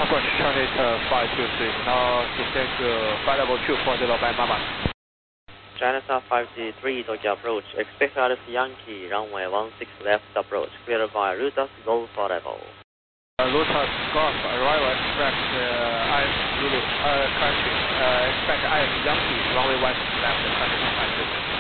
approach Charlie 523, now to take flight level 240 by Mama. China South 5G3 Tokyo approach, expect Alice Yankee, runway 16 left approach, cleared by Lotus Golf level. Lotus Golf, arrival expect IS Zulu, correction, expect IS Yankee, runway 16 left, China South 5G.